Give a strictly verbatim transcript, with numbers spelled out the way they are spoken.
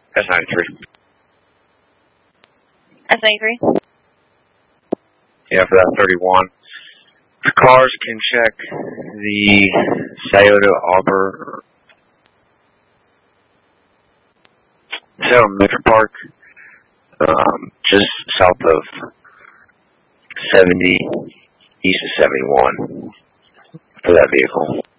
S ninety-three. S ninety-three? Yeah, for that thirty-one. The cars can check the Scioto Auburn, Scioto Metro Park, um, just south of seventy, east of seventy-one, for that vehicle.